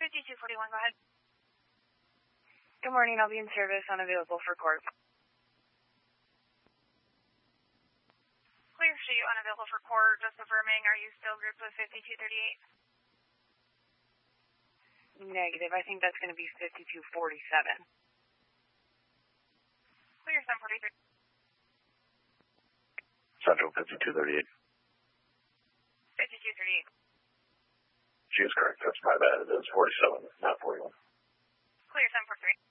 5241, go ahead. Good morning, I'll be in service, unavailable for court. Clear sheet, unavailable for court, just confirming, are you still grouped with 5238? Negative, I think that's going to be 5247. Clear 743. Central 5238. 5238. She is correct. That's my bad. It is 47, not 41. Clear 743.